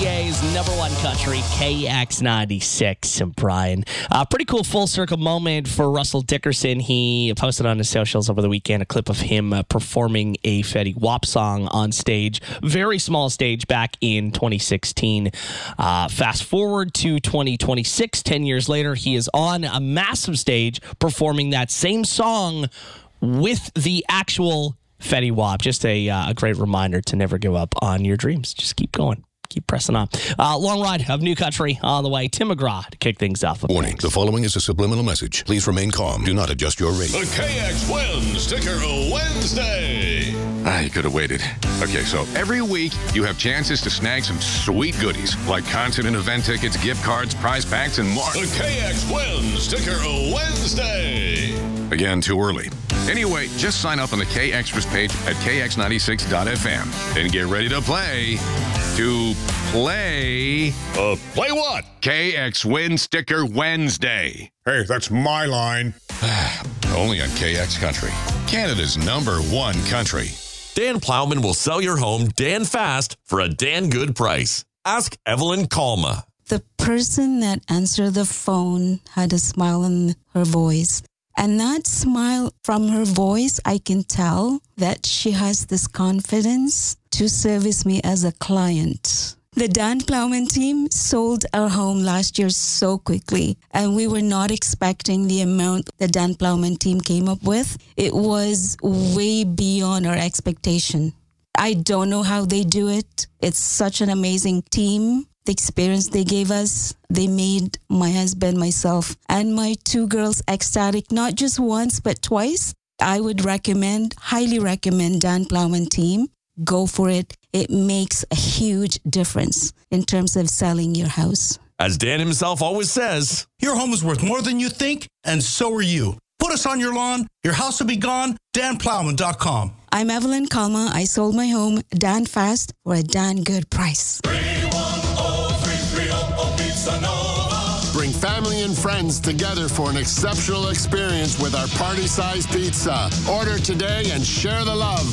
GTA's number one country, KX96. And Brian, pretty cool full circle moment for Russell Dickerson. He posted on his socials over the weekend a clip of him performing a Fetty Wap song on stage. Very small stage back in 2016. Fast forward to 2026, 10 years later, he is on a massive stage performing that same song with the actual Fetty Wap. Just a great reminder to never give up on your dreams. Just keep going. Keep pressing on. Long ride of New Country on the way. Tim McGraw to kick things off. Warning, the following is a subliminal message. Please remain calm. Do not adjust your rate. The KX Wins Sticker Wednesday. You could have waited. Okay, so every week you have chances to snag some sweet goodies like concert and event tickets, gift cards, prize packs, and more. The KX Wins Sticker Wednesday. Again, too early. Anyway, just sign up on the K Extras page at kx96.fm and get ready to play. Play what? KX Win Sticker Wednesday. Hey, that's my line. Only on KX Country, Canada's #1 country. Dan Plowman will sell your home Dan fast for a Dan good price. Ask Evelyn Kalma. The person that answered the phone had a smile on her voice. And that smile from her voice, I can tell that she has this confidence to service me as a client. The Dan Plowman team sold our home last year so quickly, and we were not expecting the amount the Dan Plowman team came up with. It was way beyond our expectation. I don't know how they do it. It's such an amazing team. The experience they gave us, they made my husband, myself, and my 2 girls ecstatic, not just once, but twice. I would highly recommend Dan Plowman team. Go for it. It makes a huge difference in terms of selling your house. As Dan himself always says, your home is worth more than you think, and so are you. Put us on your lawn. Your house will be gone. DanPlowman.com. I'm Evelyn Kalma. I sold my home Dan fast for a Dan good price. Bring family and friends together for an exceptional experience with our party-sized pizza. Order today and share the love.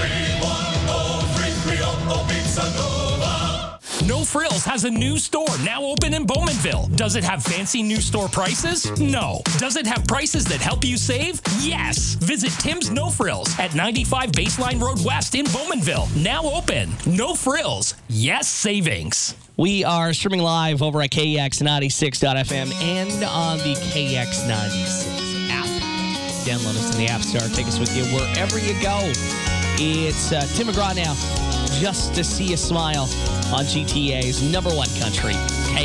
310-330 Pizza Nova. No Frills has a new store now open in Bowmanville. Does it have fancy new store prices? No. Does it have prices that help you save? Yes. Visit Tim's No Frills at 95 Baseline Road West in Bowmanville. Now open. No Frills. Yes savings. We are streaming live over at KX96.fm and on the KX96 app. Download us in the App Store. Take us with you wherever you go. It's Tim McGraw now. Just to see a smile on GTA's #1 country, KX.